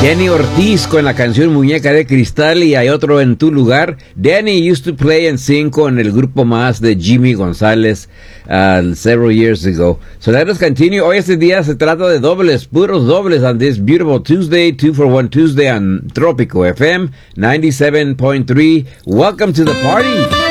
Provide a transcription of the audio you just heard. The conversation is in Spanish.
Jenny Ortiz con la canción Muñeca de Cristal, y hay otro En Tu Lugar. Danny used to play and sing con el grupo más de Jimmy González several years ago. So let us continue. Hoy este día se trata de dobles, puros dobles on this beautiful Tuesday, 2 for 1 Tuesday on Tropico FM 97.3. Welcome to the party.